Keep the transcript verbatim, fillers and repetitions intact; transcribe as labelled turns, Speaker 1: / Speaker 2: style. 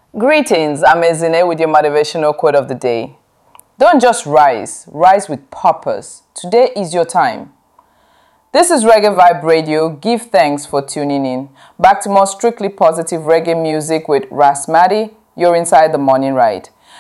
Speaker 1: Greetings, I'm Ezine with your motivational quote of the day. Don't just rise, rise with purpose. Today is your time. This is Reggae Vibe Radio. Give thanks for tuning in. Back to more strictly positive reggae music with Ras Madi. You're inside the morning ride.